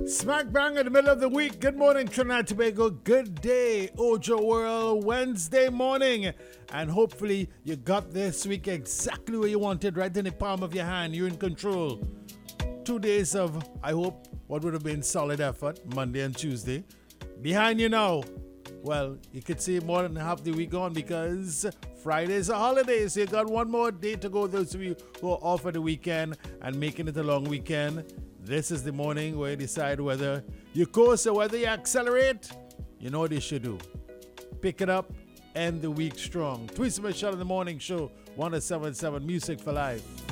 Smack bang in the middle of the week. Good morning, Trinidad Tobago. Good day, Ojo World. Wednesday morning. And hopefully you got this week exactly where you wanted, right in the palm of your hand. You're in control. 2 days of, I hope, what would have been solid effort, Monday and Tuesday. Behind you now. Well, you could see more than half the week on because Friday's a holiday, so you got one more day to go. Those of you who are off for the weekend and making it a long weekend, this is the morning where you decide whether you coast or whether you accelerate. You know what you should do. Pick it up, end the week strong. Twist Michelle in the Morning Show, 107.7 Music for Life.